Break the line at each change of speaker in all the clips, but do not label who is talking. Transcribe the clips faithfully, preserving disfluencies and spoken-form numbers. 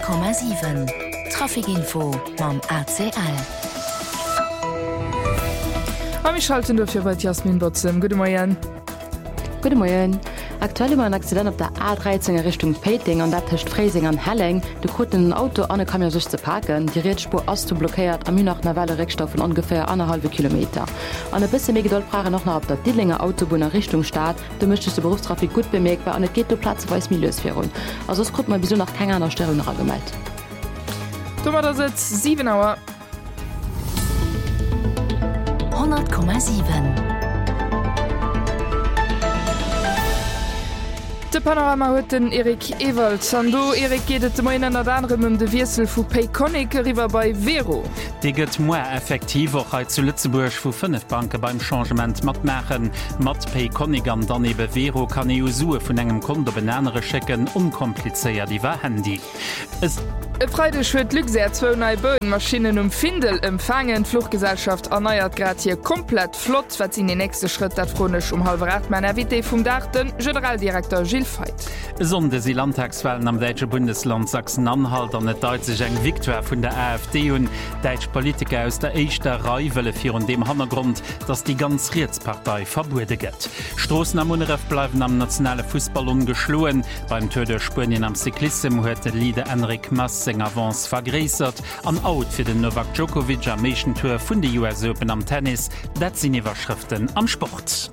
Komma sieben Trafikinfo mam A C L.
Am ich schalten dafür bei Jasmin Botzem. Guten Morgen.
Guten Morgen. Aktuell war ein Accident auf der A dreizehn Richtung Peting an der Tisch Freising an Helling. Der konnte ein Auto an kam ja sich zu parken. Die Rädspur ist zu blockiert. Am nach einer Welle Rückstoff von ungefähr eineinhalb Kilometer. An ein bisschen mehr Geduld brauche noch auf der Dittlinger Autobahn Richtung Stadt. Du möchtest die Berufstrafik gut bemerkbar und es geht durch Platz, weil es mir lösführen. Also es kommt mal wieso noch keine andere Störung gemeldet.
Thomas, da sitzt sieben Uhr.
hundert Komma sieben.
De Panorama huet den Erik Ewald. Sando Erik gehtt moi an anderem um de Wirsel vu Payconic riwer bei Vero.
Die gëtt moi effektiv och zu Lützeburg vu fünf Banke beim Changement mat machen. mat Payconic an danebe Vero kann e Sue vun engem Konto benennere checken unkompliceéier die war Handy. Es
E Freidech huet Lüse zwo nei Bodenmaschinen um Findel empfangen. Fluggesellschaft erneuiert grad hier komplett flott, wat sinn den nächste Schritt dat chronisch um halb acht mein Erwite vum Dachten Generaldirektor Gilles Veit.
Sonde sie Landtagswahlen am Deutsche Bundesland Sachsen-Anhalt an net deutsche eng Viktor vun der AfD und Deutsch Politiker aus der Eischter Reiwelle vir und dem Hintergrund, dass die ganz Rätspartei verbude gëtt. Strossen am Unref bleiben am nationale Fußball ungeschloen. Beim Tour de Spanien am Cyklism huet der Lieder Enric Mas seg Avance vergréissert an out fir den Novak Djokovic am Meschen Tour vun de U S Open am Tennis, dat sinn Iwerschriften am Sport.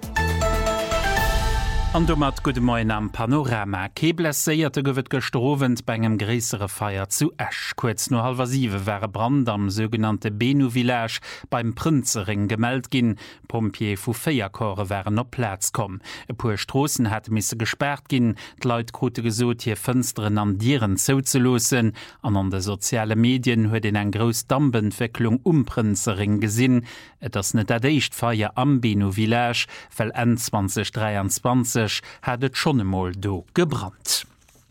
An du mat gute Moin am Panorama. Keblesséierte gowet gestrovent bei engem gräsere Feier zu Esch. Kurz no halvasive wäre Brand am sogenannte Benu-Village beim Prinzering gemeldt gin. Pompier vu Feierkore wären op Platz kom. E puer Strossen hat misse gesperrt gin, d'Leit krute gesot hier Fënsteren an Dieren zouzelosen. An an de soziale Medien huet in eng gros Dampentwicklung um Prinzering gesinn. Et ass net dat deicht Feier am Benu-Village, fell en zwanzig dreiundzwanzig hat et schon einmal do gebrannt.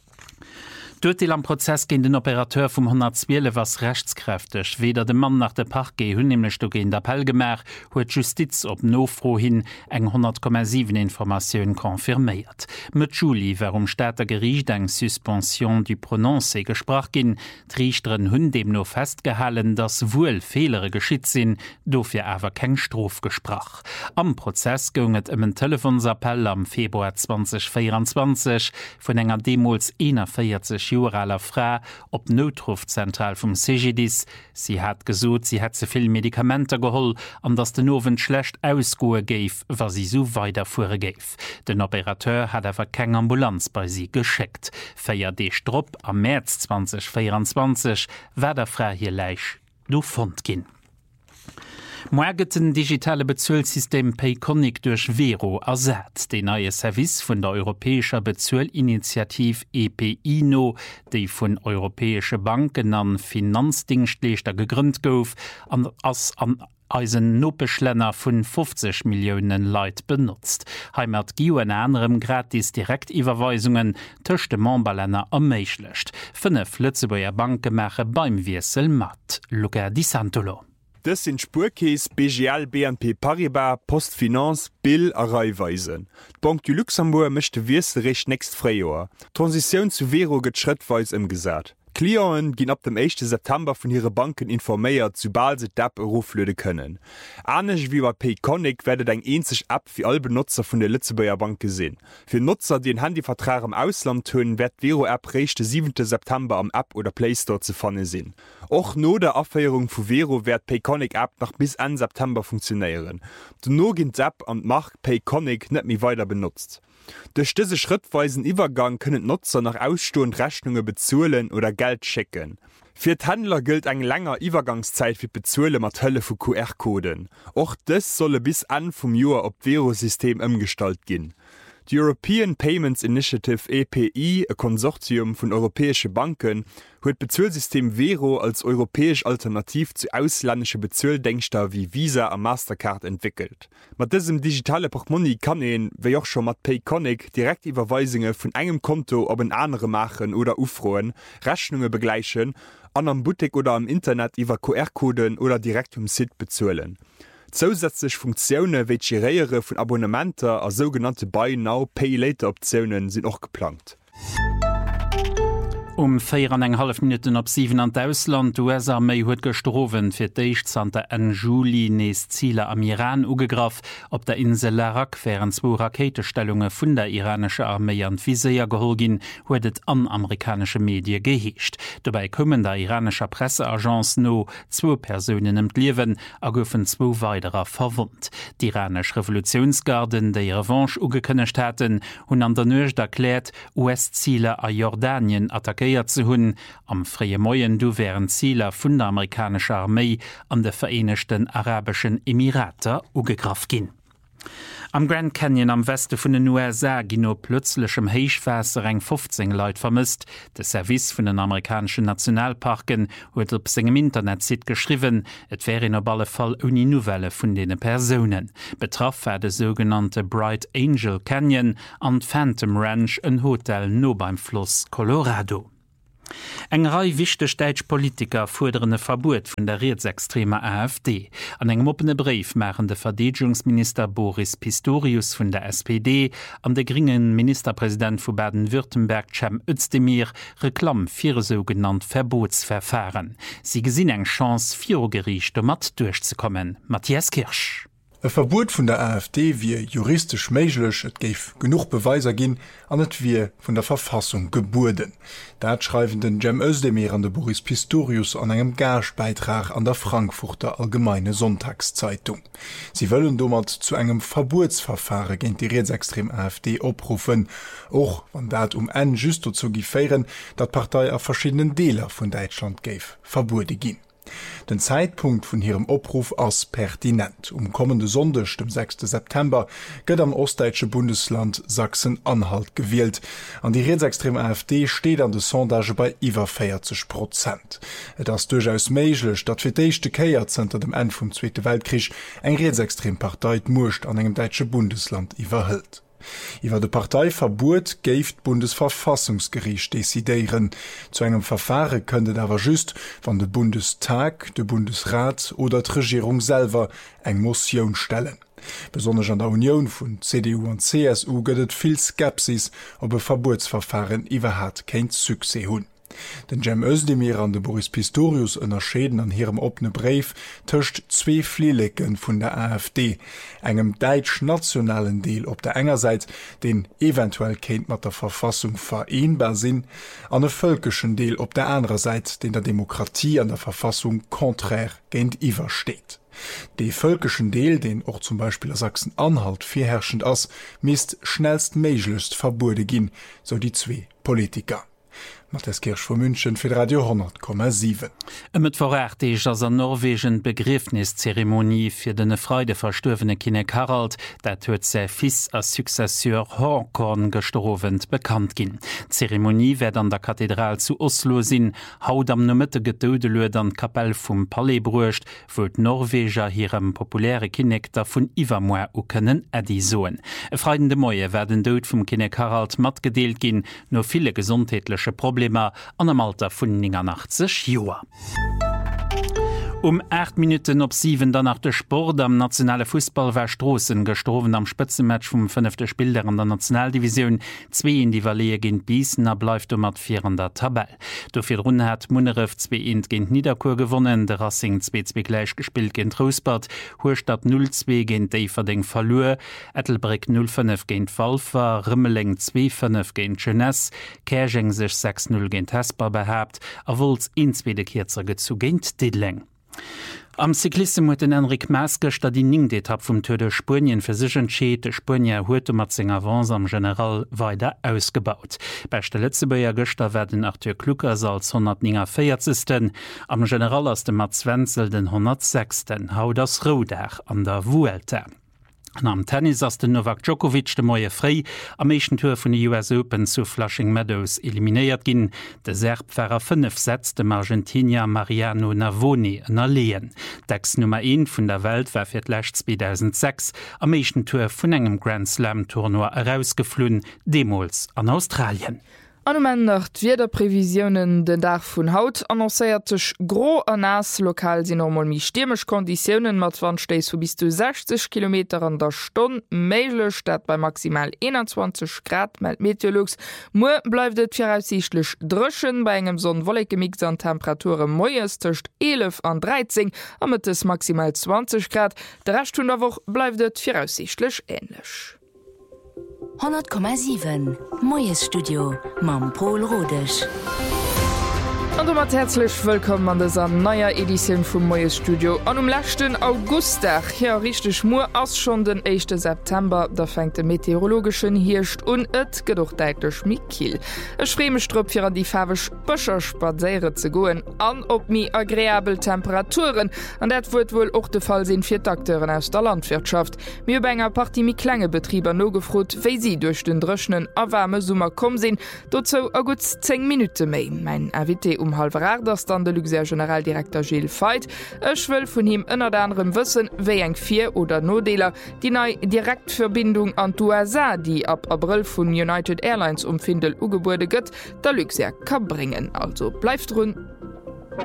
Dort am Prozess gegen den Operateur vom hundertzwölf was rechtskräftig. Weder der Mann nach der Parquet hun nämlich in der Appell gemacht, huet Justiz op Nofro hin eng hundert Komma sieben Informationen konfirmiert. Mit Juli warum Staater Gericht eng Suspension du Prononcé gesprach gin, Trichterin hun dem nur festgehalten, dass wohl Fehlere geschieht sind, dofir aber kein Strof gesprach. Am Prozess ginget im Telefonsappell am Februar zwanzig vierundzwanzig von enger Demos einundvierzig Juraler Frau op Notrufzentral vom C G D I S. Sie hat gesot, sie hat ze viel Medikamente geholl, an dass den Nowen schlecht ausgoe geif, was sie so weiter fuhre geif. Den Operateur hat aber keine Ambulanz bei sie geschickt. Feier de Strupp am März zwanzig vierundzwanzig war der Frau hier leich do fond gin. Morgeten digitale Bezuelssystem Payconic durch Vero ersat. De neue Service vun der Europäischer Bezuelinitiativ E P I N O, déi vun Europäische Banken an Finanzdingstlechter gegrünnt gouf, an ass an Eisen Nopeschlenner vun fünfzig Millionen Leiit benutzt. Heimat giu en anderem gratis Direktiwwerweisungen töchte Mombalänner erméiglecht. Fënne Lützeburger Bankemache beim Wirsel mat. Luca Di Santolo.
Das sind Spurkees B G L, B N P Paribas, Postfinance, Bill a Reihweisen. Die Bank du Luxembourg möchte Wirserecht nächst Freijahr. Transition zu Vero geht schrittweise umgesät. Klienten gehen ab dem ersten September von ihren Banken informiert, sobald sie die App aufladen können. Ähnlich wie bei Payconic werdet eine einzige App für alle Benutzer von der Lützeburger Bank gesehen. Für Nutzer, die einen Handyvertrag im Ausland haben, wird Vero-App recht den siebten September am App oder Play Store zu finden sein. Auch nach der Abfeierung von Vero wird Payconic-App noch bis Ende September funktionieren. Danach geht die App an die Marke Payconic nicht mehr weiter benutzt. Durch diesen schrittweisen Übergang können Nutzer nach ausstehenden Rechnungen bezahlen oder Geld schicken. Für die Händler gilt eine lange Übergangszeit für Bezahlen mit Hilfe von Q R-Coden. Auch das soll bis Ende vom Jahr auf das Vero-System umgestaltet gehen. Die European Payments Initiative E P I, ein Konsortium von europäischen Banken, hat das Bezahlsystem Vero als europäisch Alternativ zu ausländischen Bezahldenkster wie Visa und Mastercard entwickelt. Mit diesem digitalen Portemonnaie kann man, wie auch schon mit Payconic, Direktüberweisungen von einem Konto auf ein anderes machen oder aufrufen, Rechnungen begleichen, an am Boutique oder am Internet über Q R-Coden oder direkt im Site bezahlen. Zusätzlich Funktionen wie die Reihe von Abonnementen und sogenannte Buy-Now-Pay-Later-Optionen sind auch geplant.
Um vier an eng half Minuten op sieben an d'Ausland U S A méi huet gestrowen fir d'Eichtzanter en Juli nees Ziele am Iran ugegraf, op der Insel Larak wären zwo Raketestellunge vun der iranesche Armee an Viséier gehol gin, huet et an amerikanische Medie geheescht. Dobei kommen der iranescher Presseagenz no zwo Personen em Liewen a goufen zwo weiterer verwundt. Die iranesch Revolutionsgarden, déi Revanche ugekënnecht hätten, hun an der Nøcht erkläert, U S-Ziele a Jordanien attackiert zu hunn. Am freie Moien du wären Zieler vun der amerikanischer Armee an de Vereinigten Arabischen Emirate ugegraf gin. Am Grand Canyon am Weste vun den U S A gino plötzlichem Heichfässer eng fünfzehn Leiit vermisst. De Service vun den amerikanischen Nationalparken huet op segem Internetzit geschriven, et wäre in op alle Fall uni Novelle vun dene Personen. Betraff wär de sogenannte Bright Angel Canyon an Phantom Ranch, een Hotel no beim Fluss Colorado. Eng Rei wichte Stäitschpolitiker fuerderne Verbot vun der rechtsextremer AfD. An engem opene Brief machen de Verdedigungsminister Boris Pistorius vun der S P D an de geringen Ministerpräsident vu Baden-Württemberg Cem Özdemir Reklam fir sogenannt Verbotsverfahren. Sie gesinn eng Chance Virogericht mat durchzukommen. Matthias Kirsch.
E Verbot vun der AfD wie juristisch méiglech, et géif genug Beweiser ginn, an et wie vun der Verfassung geburden. Dat schreiben den Cem Özdemir an de Boris Pistorius an engem Gagebeitrag an der Frankfurter Allgemeine Sonntagszeitung. Sie wëllen domat zu engem Verbotsverfahren géint die rechtsextrem AfD oprufen, och wann dat um en justo zu geféieren, dat Partei a verschiedenen Deler vun Deutschland géif verbude ginn. Den Zeitpunkt vun ihrem Opruf ass pertinent. Um kommende Sonntag, dem sechsten September, gëtt am ostdeutsche Bundesland Sachsen-Anhalt gewählt. An die rechtsextreme AfD steht an de Sondage bei iwwer vierzig Prozent. Et ass durchaus méiglech, dat fir d'éischte Käier zenter dem End vum Zweite Weltkrieg eng rechtsextrem Partei d'Murscht an engem deutsche Bundesland iwwerhëlt. Iwer de Parteiverbot géft Bundesverfassungsgericht desideieren. Zu engem Verfahren kënnet awer just, wann de Bundestag, de Bundesrat oder d' Regierung selber eng Motion stellen. Besonders an der Union vun C D U und C S U gëtt viel Skepsis, ob e Verbotsverfahren iwwerhat kein Sukse hunn. Den Cem Özdemir an de Boris Pistorius ënnerscheden an hirem opne Brief töcht zwee Flieleken vun der AfD, engem deitsch-nationalen Deel op der enger Seite, den eventuell kéint mat der Verfassung vereinbar sinn, an e völkeschen Deel op der anderen Seite, den der Demokratie an der Verfassung konträr géint iwwersteht. De völkeschen Deel, den auch zum Beispiel der Sachsen-Anhalt firherrschend ass, misst schnellst méiglest verbude ginn, so die zwee Politiker. Matthias Kirsch von München für Radio hundert Komma sieben.
Mit verrechtech as an Norwegen Begriffniszeremonie fir denne Freude verstorvene Kinnek Harald, dat huet se fils als Successeur Håkon gestorwend bekannt ginn. Zeremonie werd an der Kathedral zu Oslo sinn, haut am nëmmete Gedoudeluet an Kapell vum Palais bruecht, wo d Norweger hirem populäre Kinnekter vun Iwermoer u kënnen Ädi soen. E freidende Moie werden deut vum Kinnek Harald mat gedeelt ginn, no viele gesundheitliche Probleme an am Alter vun neunundachtzig Joer. Um acht Minuten op sieben danach der Sport am nationale Fußball war Strossen gestorven am Spitzenmatch vom fünfte Spiel an der Nationaldivision. Zwei in die Vallee gegen Bießen, er bleibt um at vier an der Tabelle. Dafür Runde hat Munneref zwei Int gegen Niederkur gewonnen, der Racing zwei zwei gleich gespielt gegen Trostbad, Hurstadt null zwei gegen Deiferding verlor, Ettelbrick null fünf gegen Valfa, Rimmeling zwei fünf gegen Jeunesse, Kersching sich sechs null gegen Hesper behabt, obwohl's in zweite Kürzer zu gegen Didling. Am Cyklisten huet den Enrik Maske dat die Ningdetapp vum Tour de Spurien fir sich entscheet, de Spurnier huete mat seg Avance am General weiter ausgebaut. Beichte Letzebeier Göster werden Arthur Kluckers als hundertvierten, am General aus dem Mats Wenzel den hundertsechsten haut das Rodach an der Vuelta. Am Tennis ass den Novak Djokovic de Moie frei am meeschten Tour vun de U S Open zu Flushing Meadows eliminéiert ginn. De Serb wärer fünf Sätz dem Argentinier Mariano Navoni ënner leen. D'Ex Nummer een vun der Welt war fir d'Lächt zweitausendsechs am meeschten Tour vun engem Grand Slam Tournoi herausgeflohen, demols an Australien.
An nach Wederprävisionen den Dach vun Haut annoncéiertech gro an nass lokal sinn normal mi stürmech Konditionen mat Wandsteis vu bis zu sechzig Kilometer an der Stunde méiglech dat bei maximal einundzwanzig Grad meldt Meteorologs. Mo bleifet et firaussichtlech drëschen bei engem son wolleke Mix an Temperature moies tcht elf an dreizehn am mit es maximal zwanzig Grad. Der Rest hun der woch bleifet et firaussichtlech ähnlich.
hundert Komma sieben Moes Studio Mam Paul Rodech.
Und um herzlich willkommen an dieser neuer Edition vom Moes Studio. An um letzten Augusttag, hier richtig nur als schon den ersten September, da fängt der meteorologischen Hirscht und et geduchteit durch Mikil. Ich freue mich drauf, hier an die farbig Büscher spazieren zu gehen, an ob mi agreeable Temperaturen. Und das wird wohl auch der Fall sein für die Akteure aus der Landwirtschaft. Wir haben eine Partie mit kleinen Betrieben noch gefragt, wie sie durch den dröschenden, warmen Sommer kommen sind. Dazu ein gut zehn Minuten mehr. Mein Invité um halb acht, dann der Luxer Generaldirektor Gilles Veit. Ich will von ihm unter anderem wissen, wie eng vier oder Nodeler die neue Direktverbindung an die U S A, die ab April von United Airlines um Findel ugebude gëtt, der Luxer kann bringen. Also bleibt drin.